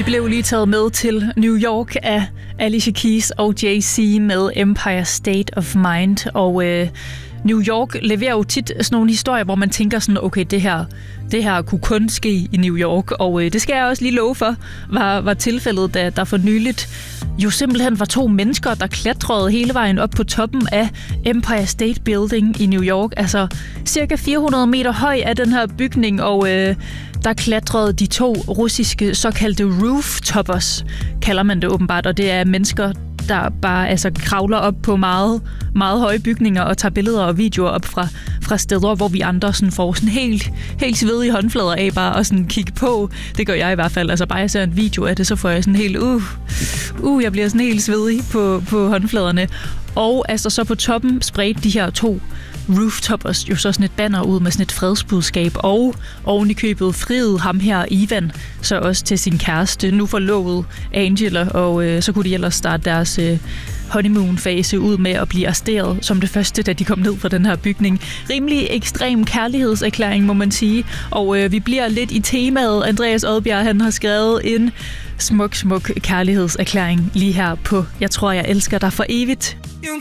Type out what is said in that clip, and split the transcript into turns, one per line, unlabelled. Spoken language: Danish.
Vi blev lige taget med til New York af Alicia Keys og Jay-Z med Empire State of Mind. Og New York leverer jo tit sådan nogle historier, hvor man tænker sådan, okay, det her kunne kun ske i New York. Og det skal jeg også lige love for, var tilfældet, da der for nyligt jo simpelthen var 2 mennesker, der klatrede hele vejen op på toppen af Empire State Building i New York. Altså cirka 400 meter høj er den her bygning, og der klatrede de 2 russiske såkaldte rooftoppers, kalder man det åbenbart, og det er mennesker, der bare kravler op på meget, meget høje bygninger og tager billeder og videoer op fra steder, hvor vi andre sådan får sådan helt svedige håndflader af bare og sådan kigge på. Det gør jeg i hvert fald. Altså bare jeg ser en video af det, så får jeg sådan helt jeg bliver sådan helt svedig på håndfladerne. Og altså så på toppen spredte de her 2 rooftoppers jo så sådan et banner ud med sådan et fredsbudskab, og oven i købet friede ham her Ivan så også til sin kæreste, nu forlovet Angela, og så kunne de ellers starte deres honeymoon-fase ud med at blive arresteret som det første, da de kom ned fra den her bygning. Rimelig ekstrem kærlighedserklæring, må man sige, og vi bliver lidt i temaet. Andreas Odbjerg, han har skrevet en smuk kærlighedserklæring lige her på Jeg tror, jeg elsker dig for evigt.
You